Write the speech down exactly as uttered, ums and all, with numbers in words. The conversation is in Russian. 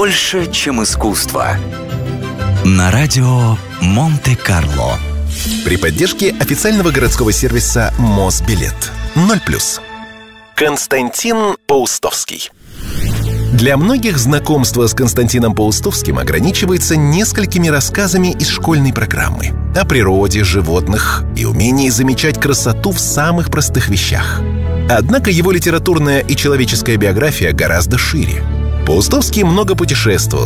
больше, чем искусство. На радио Монте-Карло. При поддержке официального городского сервиса Мосбилет. ноль плюс. Константин Паустовский. Для многих знакомство с Константином Паустовским ограничивается несколькими рассказами из школьной программы о природе, животных и умении замечать красоту в самых простых вещах. Однако его литературная и человеческая биография гораздо шире. Паустовский много путешествовал,